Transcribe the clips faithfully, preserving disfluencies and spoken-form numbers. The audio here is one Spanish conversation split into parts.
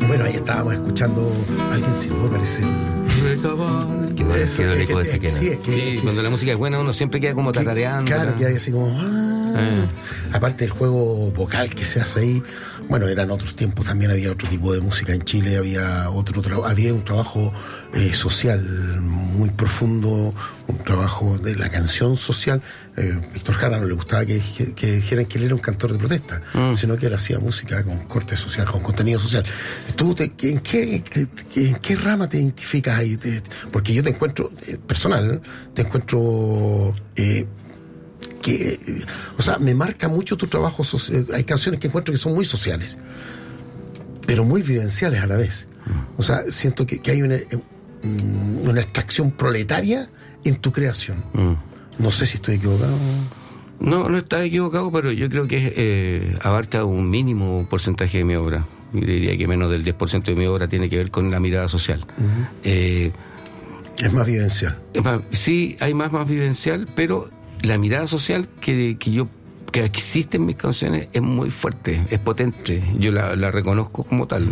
Bueno, ahí estábamos escuchando a alguien silbó, parece el... Quedó, Eso, quedó el es eco que- de es que Sequena. sí, es que- Sí, es que cuando sí. la música es buena uno siempre queda como Que- tatareando. Claro, ¿no? que hay así como... ah. Eh. Aparte del juego vocal que se hace ahí, bueno, eran otros tiempos, también había otro tipo de música en Chile, había otro tra- había un trabajo eh, social muy profundo, un trabajo de la canción social. Eh, Víctor Jara no le gustaba que, dij- que dijeran que él era un cantor de protesta, Mm. sino que él hacía música con corte social, con contenido social. ¿Tú te, en, qué, te- en qué rama te identificas ahí? Te- porque yo te encuentro, eh, personal, te encuentro... Eh, que, eh, o sea, me marca mucho tu trabajo. soci- Hay canciones que encuentro que son muy sociales, pero muy vivenciales a la vez. O sea, siento que, que hay una, eh, mm, una extracción proletaria en tu creación. Mm. No sé si estoy equivocado. No, no estás equivocado, pero yo creo que eh, abarca un mínimo porcentaje de mi obra. Yo diría que menos del diez por ciento de mi obra tiene que ver con la mirada social. Eh, Es más vivencial. es más, sí, hay más, más vivencial, pero la mirada social que, que yo que existe en mis canciones es muy fuerte, es potente. Yo la, la reconozco como tal.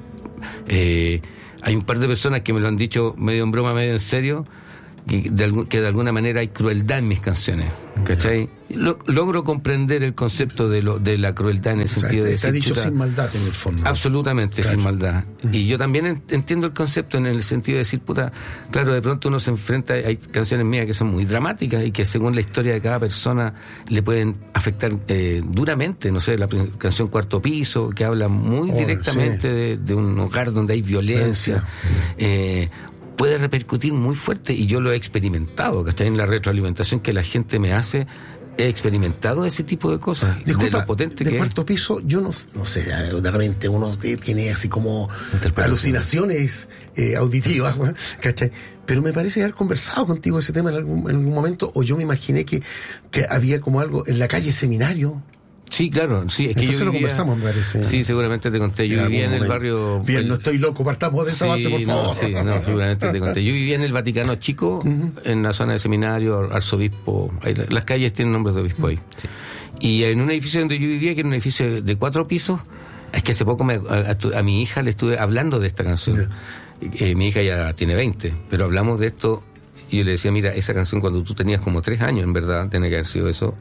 Eh, hay un par de personas que me lo han dicho medio en broma, medio en serio, que de, algún- que de alguna manera hay crueldad en mis canciones, ¿cachai? Lo- logro comprender el concepto de, lo, de la crueldad en el O sea, sentido de está decir, dicho chuta, sin maldad en el fondo. absolutamente, Claro. sin maldad. Y yo también en- entiendo el concepto en el sentido de decir, puta, claro, de pronto uno se enfrenta, hay canciones mías que son muy dramáticas y que según la historia de cada persona le pueden afectar eh, duramente, no sé, la prim- canción Cuarto Piso, que habla muy Oh, directamente sí. de, de un hogar donde hay violencia, eh, puede repercutir muy fuerte, y yo lo he experimentado, que está en la retroalimentación que la gente me hace. He experimentado ese tipo de cosas, Disculpa, de lo potente de que cuarto piso, yo no, no sé, de repente uno tiene así como Interpretaciones. alucinaciones eh, auditivas, güey, ¿cachai? Pero me parece haber conversado contigo ese tema en algún, en algún momento, o yo me imaginé que, que había como algo en la calle Seminario. Sí, claro, sí, es que Entonces yo lo vivía- conversamos, me parece. Sí, seguramente te conté. Yo En vivía en algún el momento. barrio. Bien, el- no estoy loco, partamos de esa Sí, base, por no, favor. sí, no, seguramente te conté. Yo vivía en el Vaticano Chico, en la zona de Seminario, Arzobispo. Ahí, la- las calles tienen nombres de obispo ahí. Sí. Y en un edificio donde yo vivía, que era un edificio de cuatro pisos, es que hace poco me- a, a- a mi hija le estuve hablando de esta canción. Eh, mi hija ya tiene veinte, pero hablamos de esto y yo le decía, mira, esa canción cuando tú tenías como tres años, en verdad, tiene que haber sido eso,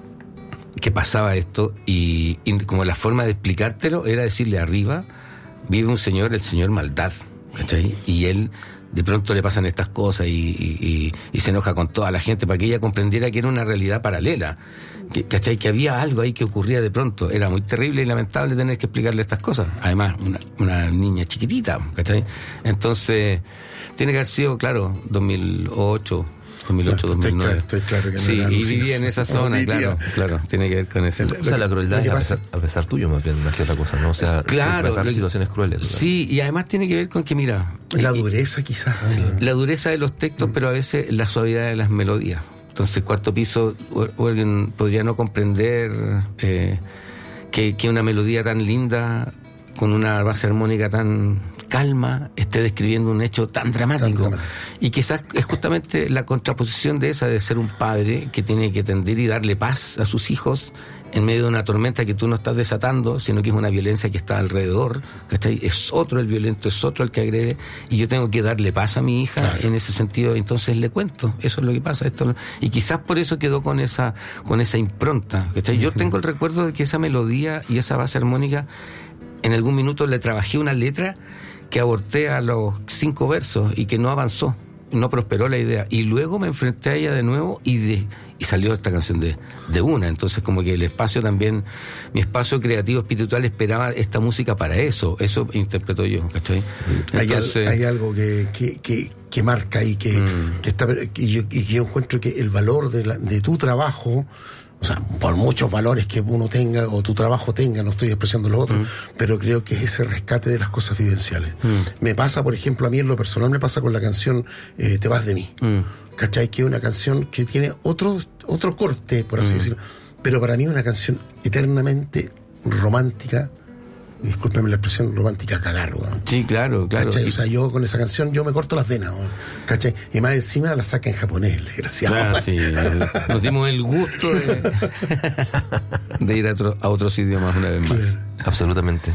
que pasaba esto, y, y como la forma de explicártelo era decirle, arriba vive un señor, el señor Maldad, ¿cachai? Y él de pronto le pasan estas cosas y, y, y, y se enoja con toda la gente para que ella comprendiera que era una realidad paralela, que, ¿cachai? Que había algo ahí que ocurría de pronto. Era muy terrible y lamentable tener que explicarle estas cosas. Además, una, una niña chiquitita, ¿cachai? Entonces, tiene que haber sido, claro, dos mil ocho, dos mil ocho, Estoy dos mil nueve. claro, estoy claro que no Sí, era y alucinación. vivía en esa zona, Auditiva. claro, claro, tiene que ver con eso. O sea, la Lo crueldad que es a pasa- pesar, a pesar tuyo, más bien, más que otra cosa, ¿no? O sea, Claro, retratar lo- situaciones crueles. ¿no? Sí, y además tiene que ver con que, mira, La eh, dureza, quizás. ¿eh? la dureza de los textos, pero a veces la suavidad de las melodías. Entonces, Cuarto Piso, o, o alguien podría no comprender eh, que, que una melodía tan linda, con una base armónica tan calma, esté describiendo un hecho tan dramático. Tan dramático. Y quizás es justamente la contraposición de esa, de ser un padre que tiene que tender y darle paz a sus hijos en medio de una tormenta que tú no estás desatando, sino que es una violencia que está alrededor, ¿cachai? Es otro el violento, es otro el que agrede, y yo tengo que darle paz a mi hija. Claro. En ese sentido, entonces le cuento, eso es lo que pasa, esto, y quizás por eso quedó con esa, con esa impronta, ¿cachai? Yo tengo el recuerdo de que esa melodía y esa base armónica, en algún minuto le trabajé una letra que aborté a los cinco versos y que no avanzó, no prosperó la idea, y luego me enfrenté a ella de nuevo y de y salió esta canción de, de una. Entonces como que el espacio también, mi espacio creativo espiritual esperaba esta música para eso, eso interpreto yo, ¿cachai? Entonces, hay, al, hay algo que, que, que, que marca y que, mm. que está y yo, y yo encuentro que el valor de, la, de tu trabajo, o sea, por muchos valores que uno tenga o tu trabajo tenga, no estoy despreciando los otros, mm. pero creo que es ese rescate de las cosas vivenciales. Mm. Me pasa, por ejemplo, a mí en lo personal me pasa con la canción eh, Te vas de mí. Mm. ¿Cachai? Que es una canción que tiene otro, otro corte, por así mm. decirlo, pero para mí es una canción eternamente romántica. Discúlpeme la expresión, romántica a cagar, ¿no? Sí, claro, claro. ¿Cachai? O sea, yo con esa canción yo me corto las venas, ¿no? ¿Cachai? Y más encima la saca en japonés, desgraciado. Claro, sí. Nos dimos el gusto de, de ir a, otro, a otros idiomas una vez más. Claro. Absolutamente.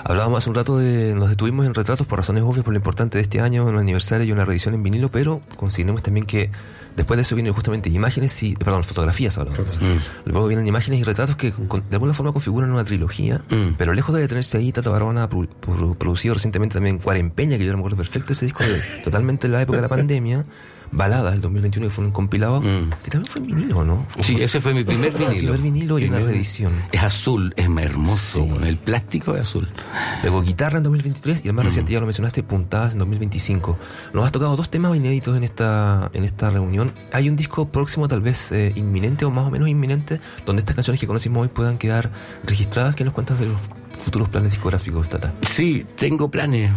Hablábamos hace un rato de... Nos detuvimos en retratos por razones obvias, por lo importante de este año, un aniversario y una reedición en vinilo, pero consideremos también que después de eso vienen justamente imágenes y... Perdón, fotografías ahora. Mm. Luego vienen imágenes y retratos que con, de alguna forma configuran una trilogía, mm. pero lejos de detenerse ahí, Tata Barahona ha pro, pro, producido recientemente también Cuarempeña, que yo no me acuerdo perfecto, ese disco de, totalmente en la época de la pandemia. Baladas, el dos mil veintiuno, que fue un compilado. Mm. Que también fue en vinilo, ¿no? Sí, ese fue mi primer vinilo. El primer vinilo y primer una reedición. Es azul, es hermoso. Sí. El plástico es azul. Luego Guitarra en dos mil veintitrés y el más mm. reciente, ya lo mencionaste, Puntadas en dos mil veinticinco. Nos has tocado dos temas inéditos en esta, en esta reunión. Hay un disco próximo, tal vez eh, inminente o más o menos inminente, donde estas canciones que conocimos hoy puedan quedar registradas. ¿Qué nos cuentas de los futuros planes discográficos, Tata? Sí, tengo planes.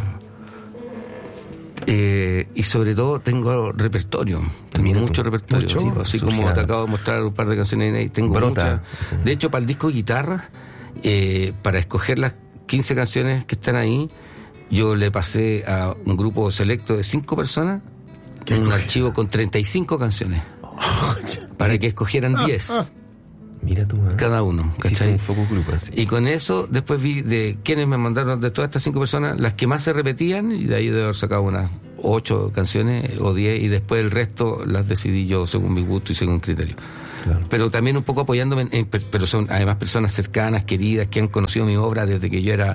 Eh, y sobre todo tengo repertorio, tengo Mira, mucho repertorio, mucho, sí, así como te acabo de mostrar un par de canciones ahí, tengo Brota, muchas. Sí. De hecho, para el disco Guitarra, eh, para escoger las quince canciones que están ahí, yo le pasé a un grupo selecto de cinco personas un coge? archivo con treinta y cinco canciones oh, para sí. que escogieran diez. Mira tú, ¿eh? Cada uno, ¿cachai? Un focus group, así. Y con eso después vi de quienes me mandaron, de todas estas cinco personas, las que más se repetían, y de ahí debo haber sacado unas ocho canciones o diez, y después el resto las decidí yo según mi gusto y según criterio. Claro. Pero también un poco apoyándome en, en, pero son además personas cercanas, queridas, que han conocido mi obra desde que yo era...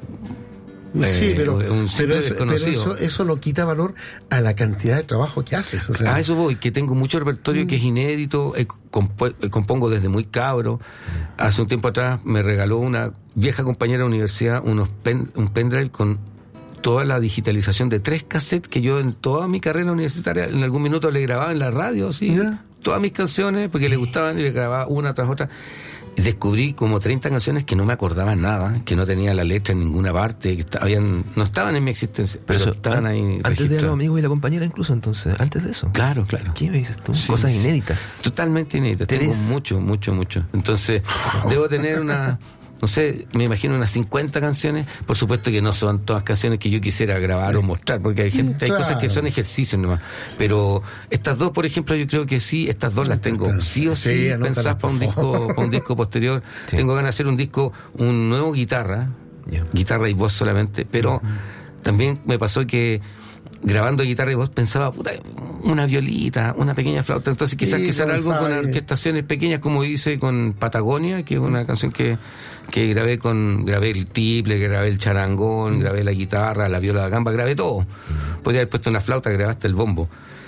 Sí, eh, pero, un pero, es, pero eso, eso lo quita valor a la cantidad de trabajo que haces. O sea. A eso voy, que tengo mucho repertorio mm. que es inédito, eh, comp- eh, compongo desde muy cabro. Hace un tiempo atrás me regaló una vieja compañera de la universidad unos pen, un pendrive con toda la digitalización de tres cassettes que yo en toda mi carrera universitaria en algún minuto le grababa en la radio, ¿sí? Yeah. Todas mis canciones, porque le gustaban y le grababa una tras otra. Descubrí como treinta canciones que no me acordaba nada, que no tenía la letra en ninguna parte, que habían, no estaban en mi existencia, pero, pero eso, estaban ahí antes registradas. De los amigos y la compañera incluso, entonces, antes de eso. Claro, claro. ¿Qué me dices tú? Sí. Cosas inéditas. Totalmente inéditas. Tengo mucho, mucho, mucho. Entonces, debo tener una... No sé, me imagino unas cincuenta canciones. Por supuesto que no son todas canciones que yo quisiera grabar o mostrar, porque hay gente, claro. hay cosas que son ejercicios nomás. Pero estas dos, por ejemplo, yo creo que sí, estas dos las tengo sí o sí, sí pensadas para un disco, para un disco posterior. Sí. Tengo ganas de hacer un disco, un nuevo guitarra, yeah. guitarra y voz solamente, pero uh-huh. también me pasó que grabando guitarra y voz pensaba, puta, una violita, una pequeña flauta, entonces quizás sí, quizás algo sabe. Con orquestaciones pequeñas, como hice con Patagonia, que es una canción que, que grabé con, grabé el tiple, grabé el charangón, mm. grabé la guitarra, la viola de gamba, grabé todo. Mm. Podría haber puesto una flauta, grabaste el bombo.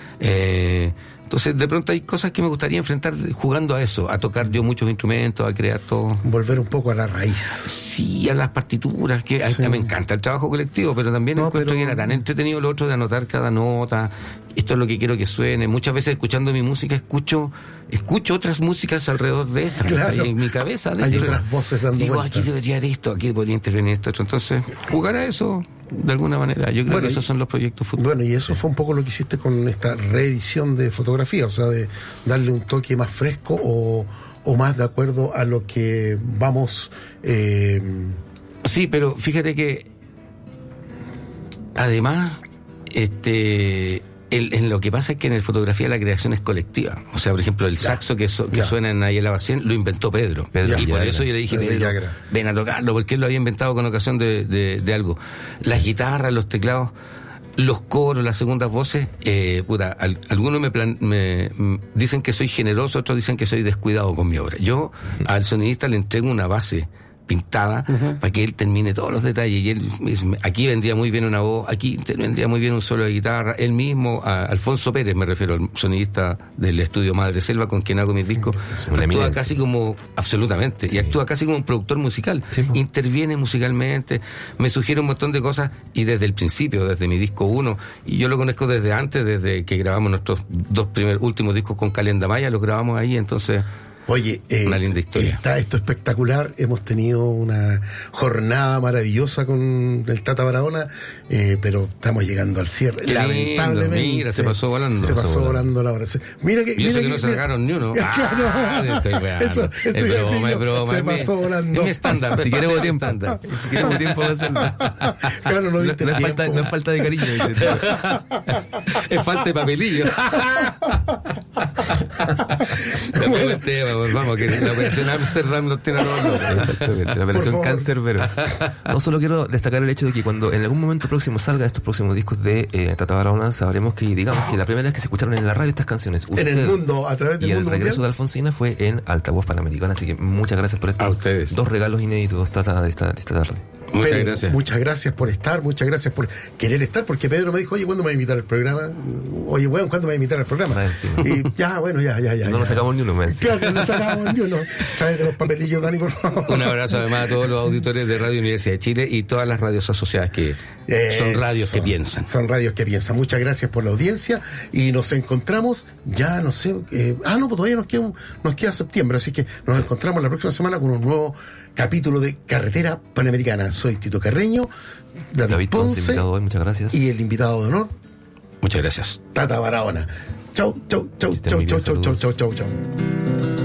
Eh, entonces de pronto hay cosas que me gustaría enfrentar jugando a eso, a tocar yo muchos instrumentos, a crear todo. Volver un poco a la raíz. Sí, a las partituras, que sí. a, a, me encanta el trabajo colectivo, pero también no, encuentro pero... que era tan entretenido lo otro de anotar cada nota, esto es lo que quiero que suene. Muchas veces escuchando mi música escucho escucho otras músicas alrededor de esa, claro. en mi cabeza. Dentro. Hay otras voces dando Digo, vuelta. Aquí debería ir esto, aquí podría intervenir esto, esto. Entonces, jugar a eso de alguna manera. Yo creo bueno, que esos son los proyectos futuros. Bueno, y eso sí. fue un poco lo que hiciste con esta reedición de fotografía, o sea, de darle un toque más fresco o, o más de acuerdo a lo que vamos... Eh... Sí, pero fíjate que además, este... El, en lo que pasa es que en la fotografía la creación es colectiva. O sea, por ejemplo, el saxo que, so, que suena en Ayala Bacien lo inventó Pedro. Pedro y por Yagra. Eso yo le dije, Pedro, Pedro ven a tocarlo, porque él lo había inventado con ocasión de, de, de algo. Las guitarras, los teclados, los coros, las segundas voces, eh, puta, al, algunos me, plan, me, me dicen que soy generoso, otros dicen que soy descuidado con mi obra. Yo al sonidista le entrego una base pintada uh-huh. para que él termine todos los detalles y él aquí vendría muy bien una voz, aquí vendría muy bien un solo de guitarra, él mismo, a Alfonso Pérez me refiero, al sonidista del estudio Madre Selva con quien hago mis discos, una actúa casi como absolutamente, sí. y actúa casi como un productor musical, sí, pues. Interviene musicalmente, me sugiere un montón de cosas y desde el principio, desde mi disco uno, y yo lo conozco desde antes, desde que grabamos nuestros dos primeros últimos discos con Calenda Maya, los grabamos ahí, entonces Oye, eh, una linda historia. Está esto espectacular. Hemos tenido una jornada maravillosa con el Tata Barahona, eh, pero estamos llegando al cierre. Qué lamentablemente. Lindo, mira, se pasó volando. Se pasó, pasó volando. volando la hora. Mira que, y eso mira que, que no se sacaron ni uno. Ah, estoy eso, eso es broma, es broma. Se pasó mi, volando. Es mi estándar. Si queremos tiempo. Si queremos tiempo va a ser. Claro, no diste no, no, tiempo. Es falta, no es falta de cariño. Es falta de papelillo. Bueno, el tema, pues, vamos, que la operación Amsterdam lo tiene a todos locos. Exactamente, la operación Cáncer Vero. No solo quiero destacar el hecho de que cuando en algún momento próximo salga estos próximos discos de eh, Tata Barahona, sabremos que, digamos, que la primera vez que se escucharon en la radio estas canciones, usted, en el mundo, a través del y mundo el regreso mundial, de Alfonsina fue en Altavoz Panamericana, así que muchas gracias por estos dos regalos inéditos, Tata, de esta, de esta tarde. Muchas Pedro, gracias. Muchas gracias por estar, muchas gracias por querer estar, porque Pedro me dijo, oye, ¿cuándo me va a invitar al programa? Oye, bueno, ¿cuándo me va a invitar al programa? Y ya, bueno, ya, ya, ya. No ya. nos sacamos ni uno, man. Claro, no sacamos ni uno. Tráete los papelillos, Dani, por favor. Un abrazo además a todos los auditores de Radio Universidad de Chile y todas las radios asociadas que Eso, son radios que piensan. Son radios que piensan. Muchas gracias por la audiencia y nos encontramos ya, no sé, eh, ah, no, pues todavía nos queda, nos queda septiembre, así que nos sí. encontramos la próxima semana con un nuevo capítulo de Carretera Panamericana. Soy Tito Carreño, David, David Ponce, Ponce hoy, muchas gracias. Y el invitado de honor, muchas gracias, Tata Barahona. Chau, chau, chau, chau, chau, chau, chau, chau, chau, chau.